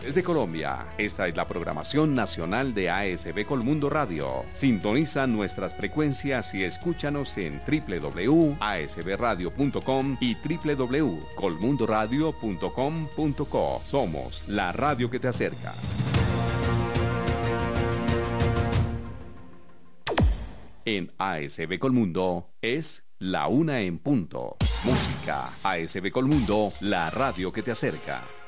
Desde Colombia, esta es la programación nacional de ASB Colmundo Radio. Sintoniza nuestras frecuencias y escúchanos en www.asbradio.com y www.colmundoradio.com.co. Somos la radio que te acerca. En ASB Colmundo es la 1 en punto. Música. ASB Colmundo, la radio que te acerca.